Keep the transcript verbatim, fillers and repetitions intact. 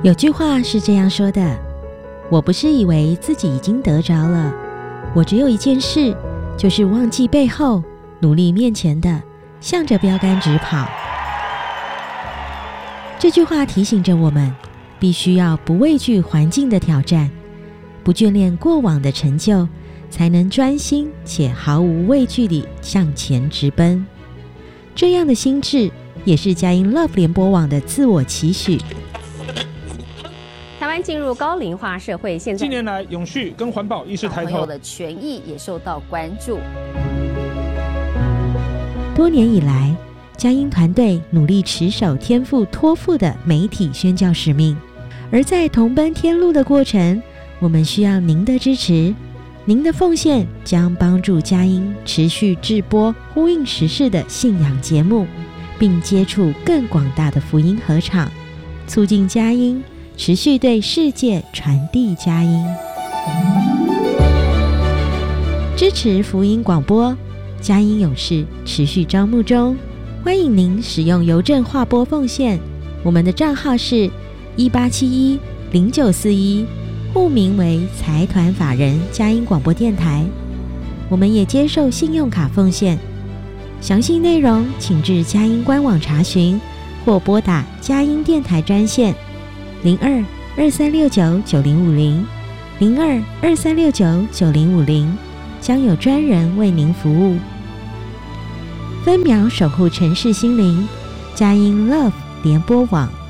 有句话是这样说的：我不是以为自己已经得着了，我只有一件事，就是忘记背后，努力面前的，向着标杆直跑。这句话提醒着我们，必须要不畏惧环境的挑战，不眷恋过往的成就，才能专心且毫无畏惧地向前直奔。这样的心智也是佳音 Love 联播网的自我期许。 台湾进入高龄化社会，现在近年来永续跟环保意识抬头， 小朋友的权益也受到关注。 多年以来，佳音团队努力持守天父托付的媒体宣教使命，而在同奔天路的过程，我们需要您的支持。您的奉献将帮助佳音持续制播呼应时事的信仰节目，并接触更广大的福音合场，促进佳音持续对世界传递佳音。支持福音广播，佳音勇士持续招募中，欢迎您使用邮政划拨奉献，我们的账号是一八七一零九四一，户名为财团法人佳音广播电台。我们也接受信用卡奉献，详细内容请至佳音官网查询，或拨打佳音电台专线零二二三六九九零五零零二二三六九九零五零，将有专人为您服务。分秒守护城市心灵，佳音 Love 联播网。